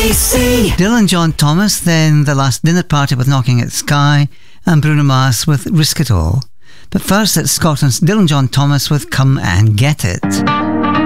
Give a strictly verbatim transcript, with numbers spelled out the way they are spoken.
B C. Dylan John Thomas, then The Last Dinner Party with Knocking at Sky, and Bruno Mars with Risk It All. But first, it's Scotland's Dylan John Thomas with Come and Get It.